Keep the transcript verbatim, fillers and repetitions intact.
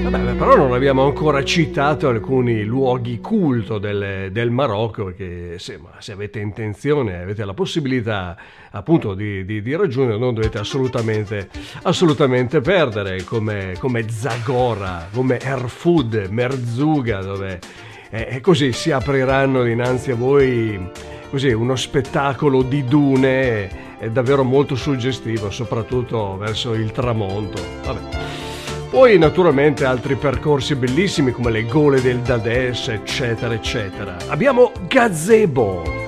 Vabbè, però non abbiamo ancora citato alcuni luoghi culto del, del Marocco che se, ma se avete intenzione, avete la possibilità appunto di, di, di raggiungere, non dovete assolutamente, assolutamente perdere, come, come Zagora, come Erfoud, Merzouga, dove eh, così si apriranno dinanzi a voi così uno spettacolo di dune è davvero molto suggestivo, soprattutto verso il tramonto. Vabbè. Poi naturalmente altri percorsi bellissimi come le gole del Dades, eccetera eccetera. Abbiamo Gazebo,